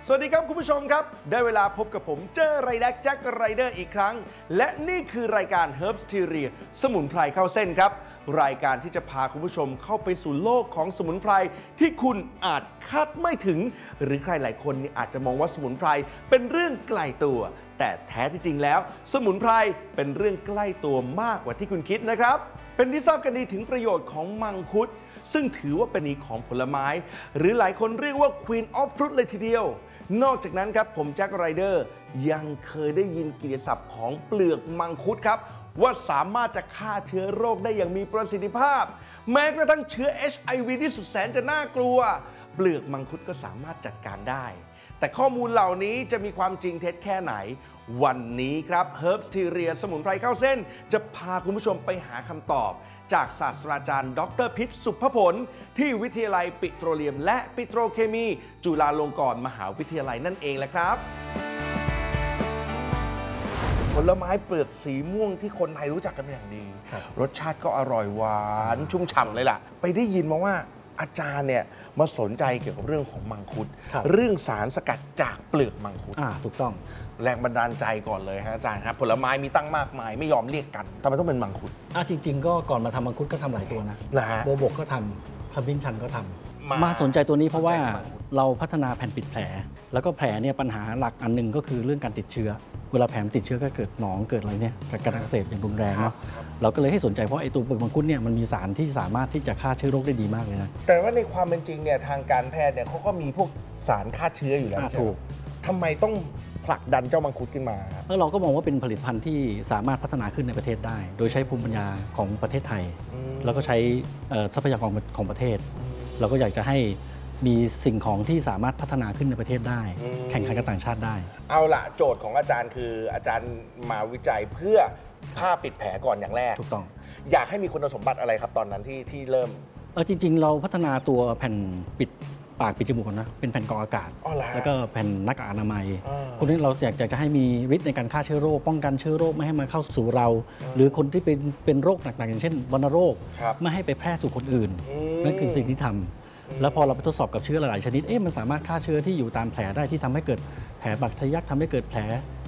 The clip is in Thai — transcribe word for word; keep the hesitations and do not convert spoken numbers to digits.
สวัสดีครับคุณผู้ชมครับได้เวลาพบกับผมเจอไรแดกแจ็คไรเดอร์อีกครั้งและนี่คือรายการ Herbs Theory สมุนไพรเข้าเส้นครับรายการที่จะพาคุณผู้ชมเข้าไปสู่โลกของสมุนไพรที่คุณอาจคาดไม่ถึงหรือใครหลายคนนี่อาจจะมองว่าสมุนไพรเป็นเรื่องไกลตัวแต่แท้ที่จริงแล้วสมุนไพรเป็นเรื่องใกล้ตัวมากกว่าที่คุณคิดนะครับเป็นที่ทราบกันดีถึงประโยชน์ของมังคุดซึ่งถือว่าเป็นอีกของผลไม้หรือหลายคนเรียกว่า Queen of Fruit เลยทีเดียวนอกจากนั้นครับผมแจ็คไรเดอร์ยังเคยได้ยินกิตติศัพท์ของเปลือกมังคุดครับว่าสามารถจะฆ่าเชื้อโรคได้อย่างมีประสิทธิภาพแม้กระทั่งเชื้อ เอช ไอ วี ที่สุดแสนจะน่ากลัวเปลือกมังคุดก็สามารถจัดการได้แต่ข้อมูลเหล่านี้จะมีความจริงเท็จแค่ไหนวันนี้ครับ Herbs Theory สมุนไพรเข้าเส้นจะพาคุณผู้ชมไปหาคำตอบจากศาสตราจารย์ดรพิษสุภผลที่วิทยาลัยปิโตรเลียมและปิโตรเคมีจุฬาลงกรณ์มหาวิทยาลัยนั่นเองแหละครับผลไม้เปลือกสีม่วงที่คนไทยรู้จักกันเป็นอย่างดี ร, รสชาติก็อร่อยหวานชุ่มฉ่ำเลยล่ะไปได้ยินมาว่าอาจารย์เนี่ยมาสนใจเกี่ยวกับเรื่องของมังคุดเรื่องสารสกัดจากเปลือกมังคุดอ่าถูกต้องแรงบันดาลใจก่อนเลยฮะอาจารย์ครับผลไม้มีตั้งมากมายไม่ยอมเรียกกันทำไมต้องเป็นมังคุดอ่าจริงๆก็ก่อนมาทำมังคุดก็ทำหลายตัวนะนะโบโบกก็ทำขมิ้นชันก็ทำ มา, มาสนใจตัวนี้เพราะว่าเราพัฒนาแผ่นปิดแผลแล้วก็แผลเนี่ยปัญหาหลักอันหนึ่งก็คือเรื่องการติดเชื้อเวลาแผลติดเชื้อก็เกิดหนองเกิดอะไรเนี่ยการอักเสบอย่างรุนแรงเนาะเราก็เลยให้สนใจเพราะไอ้ตัวเปลือกมังคุดเนี่ยมันมีสารที่สามารถที่จะฆ่าเชื้อโรคได้ดีมากเลยนะแต่ว่าในความเป็นจริงเนี่ยทางการแพทย์เนี่ยเขาก็มีพวกสารฆ่าเชื้ออยู่แล้วถูกทำไมต้องผลักดันเจ้ามังคุดขึ้นมาแล้วเราก็มองว่าเป็นผลิตภัณฑ์ที่สามารถพัฒนาขึ้นในประเทศได้โดยใช้ภูมิปัญญาของประเทศไทยแล้วก็ใช้ทรัพยากรของประเทศเราก็อยากจะให้มีสิ่งของที่สามารถพัฒนาขึ้นในประเทศได้แข่งขันกับต่างชาติได้เอาล่ะโจทย์ของอาจารย์คืออาจารย์มาวิจัยเพื่อผ้าปิดแผลก่อนอย่างแรกถูกต้องอยากให้มีคุณสมบัติอะไรครับตอนนั้นที่ที่เริ่มเออจริงๆเราพัฒนาตัวแผ่นปิดปากปิดจมูกนะเป็นแผ่นกรองอากาศแล้วก็แผ่นหน้ากากอนามัยพวกนี้เราอยากจะให้มีฤทธิ์ในการฆ่าเชื้อโรคป้องกันเชื้อโรคไม่ให้มาเข้าสู่เราหรือคนที่เป็นเป็นโรคหนักๆอย่างเช่นวัณโรคไม่ให้ไปแพร่สู่คนอื่นนั่นคือสิ่งที่ทำแล้วพอเราไปทดสอบกับเชื้อหลายๆชนิดเอ๊ะมันสามารถฆ่าเชื้อที่อยู่ตามแผลได้ที่ทำให้เกิดแผลบาดทะยักทำให้เกิดแผล